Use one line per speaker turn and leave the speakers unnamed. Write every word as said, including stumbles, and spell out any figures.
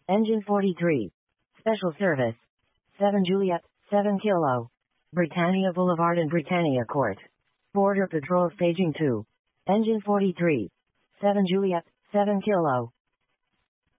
Engine forty-three. Special service. seven Juliet, seven Kilo. Britannia Boulevard and Britannia Court. Border Patrol staging two. Engine forty-three. seven Juliet, seven Kilo.